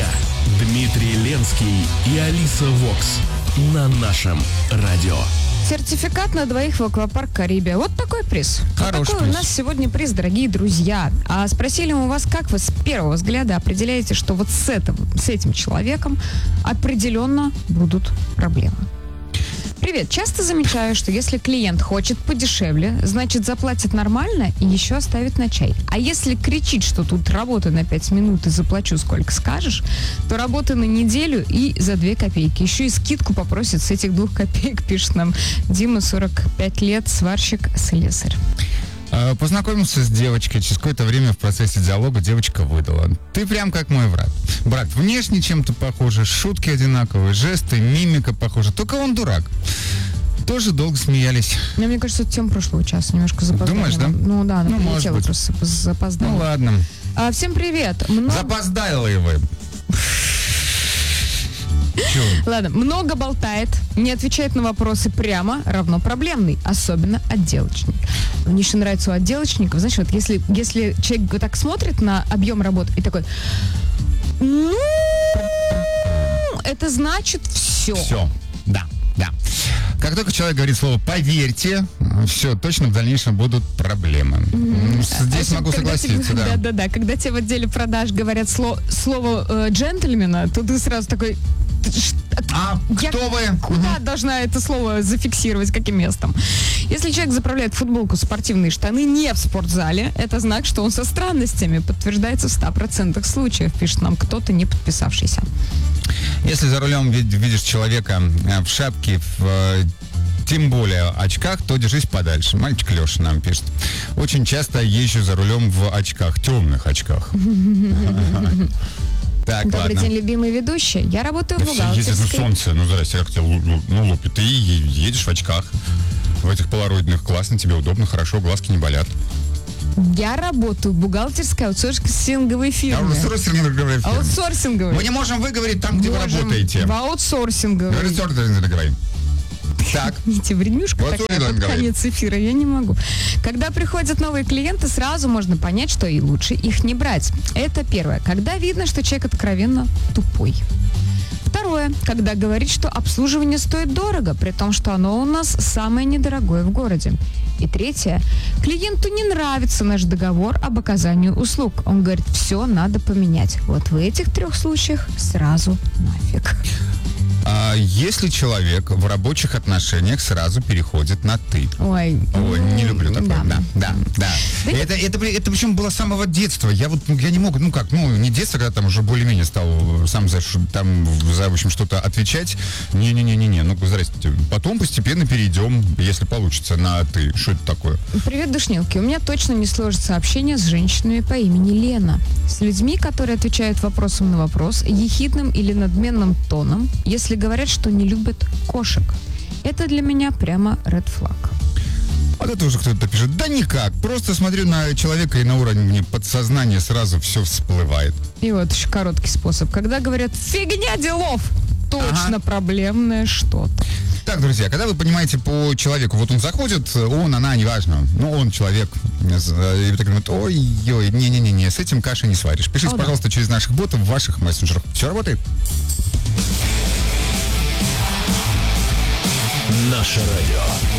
дня. Дмитрий Ленский и Алиса Вокс на нашем радио. Сертификат на двоих в аквапарк Карибия. Вот такой приз. Хороший вот такой приз. у нас сегодня приз, дорогие друзья. А спросили мы вас, как вы с первого взгляда определяете, что вот с этим человеком определенно будут проблемы? Привет. Часто замечаю, что если клиент хочет подешевле, значит заплатит нормально и еще оставит на чай. А если кричит, что тут работа на 5 минут и заплачу сколько скажешь, то работа на неделю и за 2 копейки. Еще и скидку попросит с этих 2 копеек, пишет нам Дима, 45 лет, сварщик-слесарь. Познакомился с девочкой, через какое-то время в процессе диалога девочка выдала: ты прям как мой брат, внешне чем-то похожи, шутки одинаковые, жесты, мимика похожа, только он дурак. Тоже долго смеялись. Но мне кажется, это тема прошлого часа, немножко запоздала. Думаешь, да? Ну да, она прилетела может быть. просто запоздала. Ну ладно. Всем привет. Запоздалые вы. Чё? Ладно, много болтает, не отвечает на вопросы прямо, равно проблемный, особенно отделочник. Мне еще нравится у отделочников, знаешь, вот если человек вот так смотрит на объем работ и такой, ну, это значит все. Все, да. Как только человек говорит слово «поверьте», все, точно в дальнейшем будут проблемы. Здесь могу согласиться, да. Да. Когда тебе в отделе продаж говорят слово «джентльмена», то ты сразу такой... Кто вы? Куда должна это слово зафиксировать, каким местом? Если человек заправляет футболку, спортивные штаны не в спортзале, это знак, что он со странностями. Подтверждается в 100% случаев, пишет нам кто-то, не подписавшийся. Если за рулем видишь человека в шапке, тем более очках, то держись подальше. Мальчик Леша нам пишет: очень часто езжу за рулем в очках, темных очках. Так, Добрый ладно. день, любимый ведущий. Я работаю в Все ездят на бухгалтерской. солнце, здрасте, как тебя лупит. Ты едешь в очках, в этих полароидных, классно, тебе удобно, хорошо, глазки не болят. Я работаю в бухгалтерской аутсорсинговой фирме. Аутсорсинговой. Мы не можем выговорить там, где вы работаете. В аутсорсинговой. Так. Видите, вреднюшка Вот такая он под говорит. конец эфира, я не могу. Когда приходят новые клиенты, сразу можно понять, что и лучше их не брать. Это первое. Когда видно, что человек откровенно тупой. Второе. Когда говорит, что обслуживание стоит дорого, при том, что оно у нас самое недорогое в городе. И третье. Клиенту не нравится наш договор об оказании услуг. Он говорит, все надо поменять. Вот в этих 3 случаях сразу нафиг. Если человек в рабочих отношениях сразу переходит на «ты». Ой, не люблю такое. Да. Да Это причем было с самого детства. Я не мог, не детство, когда там уже более-менее стал сам за в общем, что-то отвечать. Не. Здрасте. Потом постепенно перейдем, если получится, на «ты». Что это такое? Привет, душнилки. У меня точно не сложится общение с женщинами по имени Лена. С людьми, которые отвечают вопросом на вопрос, ехидным или надменным тоном, если говорят, что не любят кошек. Это для меня прямо red flag. А это уже кто-то пишет: да никак, просто смотрю на человека, и на уровне подсознания сразу все всплывает. И вот еще короткий способ. Когда говорят «фигня делов», точно проблемное что-то. Так, друзья, когда вы понимаете по человеку, вот он заходит, она, неважно, он человек, и вы так говорите: ой-ой, не, с этим каши не сваришь. Пишите, пожалуйста, через наших ботов в ваших мессенджерах. Все работает? Наше радио.